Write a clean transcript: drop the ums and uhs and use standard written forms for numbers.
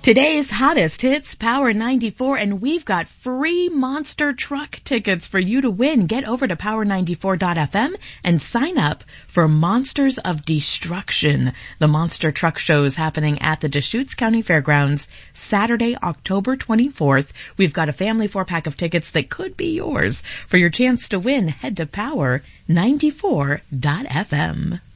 Today's hottest hits, Power 94, and we've got free monster truck tickets for you to win. Get over to power94.fm and sign up for Monsters of Destruction. The monster truck show is happening at the Deschutes County Fairgrounds Saturday, October 24th. We've got a family 4-pack of tickets that could be yours. For your chance to win, head to power94.fm.